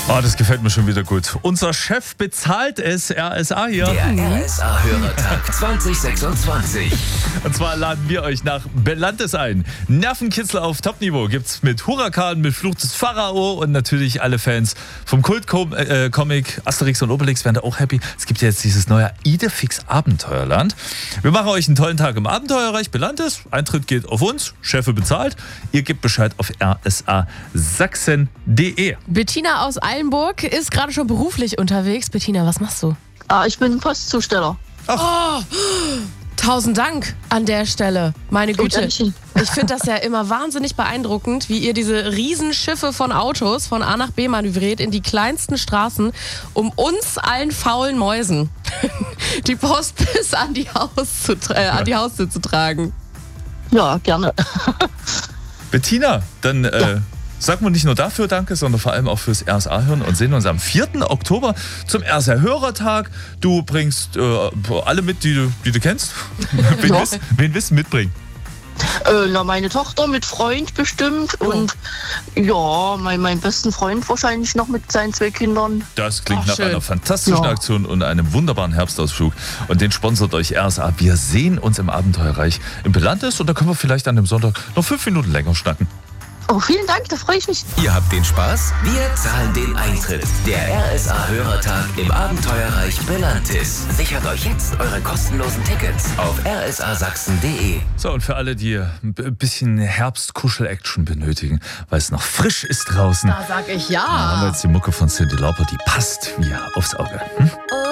Oh, das gefällt mir schon wieder gut. Unser Chef bezahlt es, RSA hier. Der RSA-Hörertag 2026. Und zwar laden wir euch nach Belantes ein. Nervenkitzel auf Topniveau gibt's mit Huracan, mit Fluch des Pharao und natürlich alle Fans vom Kult-Comic Asterix und Obelix werden da auch happy. Es gibt ja jetzt dieses neue Idefix Abenteuerland. Wir machen euch einen tollen Tag im Abenteuerreich Belantes. Eintritt geht auf uns, Chefe bezahlt. Ihr gebt Bescheid auf rsasachsen.de. Bettina aus Eilenburg ist gerade schon beruflich unterwegs. Bettina, was machst du? Ich bin Postzusteller. Oh, 1000 Dank an der Stelle. Meine Güte. Ich finde das ja immer wahnsinnig beeindruckend, wie ihr diese Riesenschiffe von Autos von A nach B manövriert in die kleinsten Straßen, um uns allen faulen Mäusen die Post bis an die Haustür zu tragen. Ja, gerne. Bettina, dann sagen wir nicht nur dafür Danke, sondern vor allem auch fürs RSA-Hören und sehen uns am 4. Oktober zum RSA-Hörertag. Du bringst alle mit, die du kennst. Wen willst du mitbringen? Meine Tochter mit Freund bestimmt und ja, mein besten Freund wahrscheinlich noch mit seinen 2 Kindern. Das klingt nach schön. einer fantastischen Aktion und einem wunderbaren Herbstausflug. Und den sponsert euch RSA. Wir sehen uns im Abenteuerreich in Belantes und da können wir vielleicht an dem Sonntag noch 5 Minuten länger schnacken. Oh, vielen Dank, da freue ich mich. Ihr habt den Spaß, wir zahlen den Eintritt. Der RSA-Hörertag im Abenteuerreich Belantis. Sichert euch jetzt eure kostenlosen Tickets auf rsasachsen.de. So, und für alle, die ein bisschen Herbst-Kuschel-Action benötigen, weil es noch frisch ist draußen, Da sag ich ja. haben wir jetzt die Mucke von Cyndi Lauper, die passt wie aufs Auge.